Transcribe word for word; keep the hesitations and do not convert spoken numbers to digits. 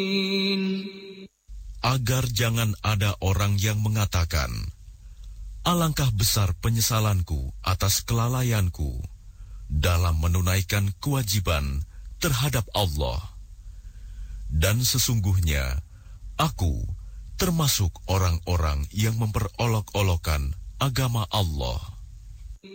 Agar jangan ada orang yang mengatakan, alangkah besar penyesalanku atas kelalaianku dalam menunaikan kewajiban terhadap Allah. Dan sesungguhnya, aku termasuk orang-orang yang memperolok-olokan agama Allah.